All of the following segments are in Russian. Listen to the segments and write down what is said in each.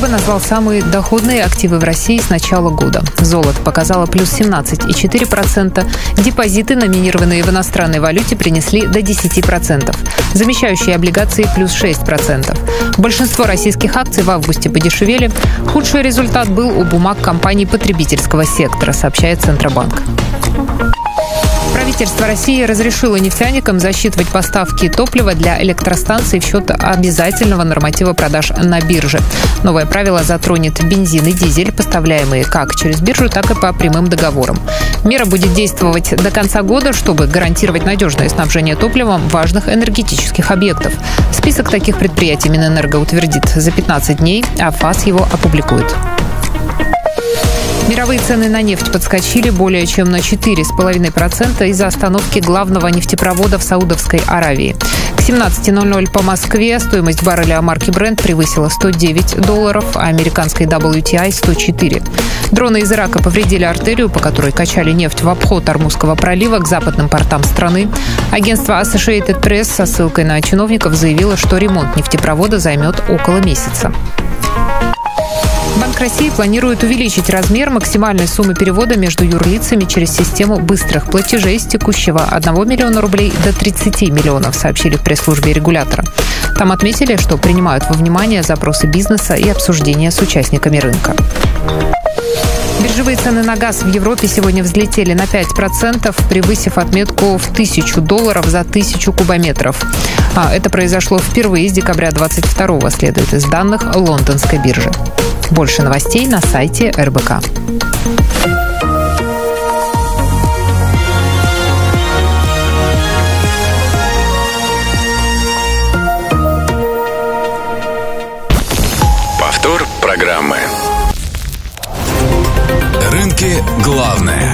РБ назвал самые доходные активы в России с начала года. Золото показало плюс 17,4%. Депозиты, номинированные в иностранной валюте, принесли до 10%. Замещающие облигации плюс 6%. Большинство российских акций в августе подешевели. Худший результат был у бумаг компаний потребительского сектора, сообщает Центробанк. Правительство России разрешило нефтяникам засчитывать поставки топлива для электростанций в счет обязательного норматива продаж на бирже. Новое правило затронет бензин и дизель, поставляемые как через биржу, так и по прямым договорам. Мера будет действовать до конца года, чтобы гарантировать надежное снабжение топливом важных энергетических объектов. Список таких предприятий Минэнерго утвердит за 15 дней, а ФАС его опубликует. Мировые цены на нефть подскочили более чем на 4,5% из-за остановки главного нефтепровода в Саудовской Аравии. К 17:00 по Москве стоимость барреля марки Brent превысила $109, а американской WTI – 104. Дроны из Ирака повредили артерию, по которой качали нефть в обход Ормузского пролива к западным портам страны. Агентство Associated Press со ссылкой на чиновников заявило, что ремонт нефтепровода займет около месяца. Банк России планирует увеличить размер максимальной суммы перевода между юрлицами через систему быстрых платежей с текущего 1 миллиона рублей до 30 миллионов, сообщили в пресс-службе регулятора. Там отметили, что принимают во внимание запросы бизнеса и обсуждения с участниками рынка. Биржевые цены на газ в Европе сегодня взлетели на 5%, превысив отметку в $1000 за 1000 кубометров. Это произошло впервые с декабря 2022, следует из данных лондонской биржи. Больше новостей на сайте РБК. Повтор программы. Рынки главное.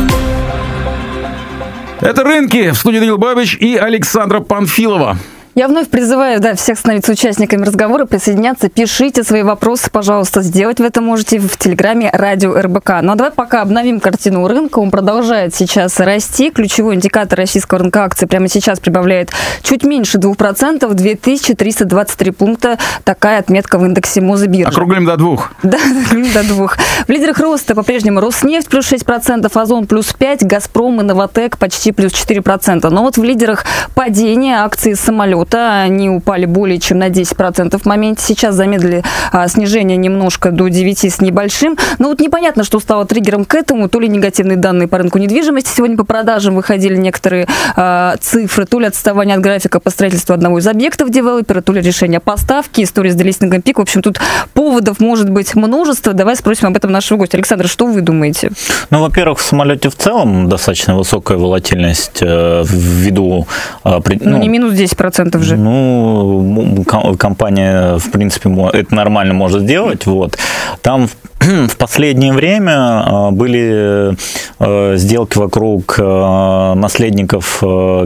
Это «Рынки». В студии Данил Бабич и Александра Панфилова. Я вновь призываю, всех становиться участниками разговора, присоединяться, пишите свои вопросы, пожалуйста. Сделать вы это можете в Телеграме «Радио РБК». Ну а давай пока обновим картину рынка. Он продолжает сейчас расти. Ключевой индикатор российского рынка акций прямо сейчас прибавляет чуть меньше 2%, 2323 пункта. Такая отметка в индексе Мосбиржи. Округлим до 2. Да, округлим до 2. В лидерах роста по-прежнему Роснефть плюс 6%, Озон плюс 5%, Газпром и Новатэк почти плюс 4%. Но вот в лидерах падения акции самолета. Они упали более чем на 10% в моменте. Сейчас замедлили снижение немножко до 9 с небольшим. Но вот непонятно, что стало триггером к этому. То ли негативные данные по рынку недвижимости. Сегодня по продажам выходили некоторые цифры. То ли отставание от графика по строительству одного из объектов девелопера, то ли решение о поставке. История с делистингом ПИК. В общем, тут поводов может быть множество. Давай спросим об этом нашего гостя. Александр, что вы думаете? Ну, во-первых, в самолете в целом достаточно высокая волатильность ввиду... не минус 10%. Же. Ну, компания, в принципе, это нормально может сделать. Вот. Там в последнее время были сделки вокруг наследников. Что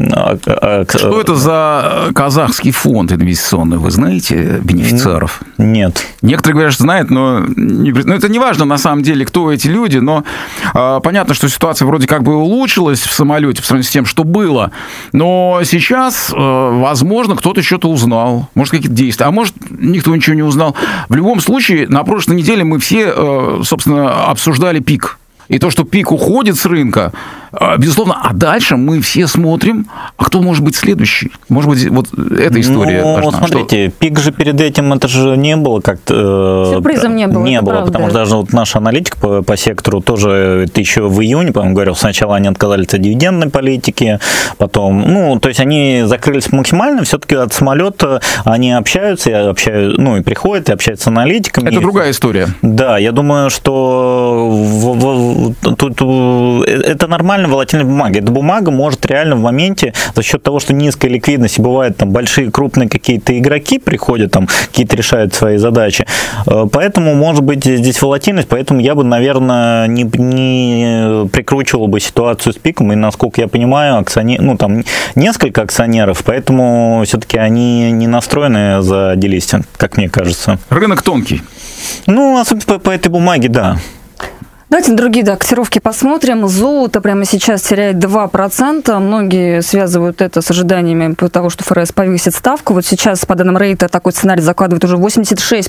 это за казахский фонд инвестиционный, вы знаете, бенефициаров? Нет. Некоторые говорят, что знают, но это не важно на самом деле, кто эти люди, но понятно, что ситуация вроде как бы улучшилась в самолете по сравнению с тем, что было, но сейчас, возможно, кто-то что-то узнал, может, какие-то действия, а может, никто ничего не узнал. В любом случае, на прошлой неделе мы все, собственно, обсуждали пик. И то, что пик уходит с рынка, безусловно, а дальше мы все смотрим, а кто может быть следующий? Может быть, вот эта история важна. Смотрите, пик же перед этим, это же не было как-то... Сюрпризом не было. Не было, потому что даже вот наш аналитик по сектору тоже, это еще в июне, по-моему, говорил, сначала они отказались от дивидендной политики, потом, то есть они закрылись максимально, все-таки от самолета они общаются, и приходят, и общаются с аналитиками. Это другая история. Да, я думаю, что тут это нормально волатильная бумага. Эта бумага может реально в моменте за счет того, что низкая ликвидность, и бывают там большие, крупные какие-то игроки приходят, там какие-то решают свои задачи. Поэтому может быть здесь волатильность, поэтому я бы, наверное, не прикручивал бы ситуацию с пиком, и, насколько я понимаю, там несколько акционеров, поэтому все-таки они не настроены за делистинг, как мне кажется. Рынок тонкий. Особенно по этой бумаге, да. Давайте на другие котировки посмотрим. Золото прямо сейчас теряет 2%. Многие связывают это с ожиданиями того, что ФРС повысит ставку. Вот сейчас, по данным Рейта, такой сценарий закладывает уже 86%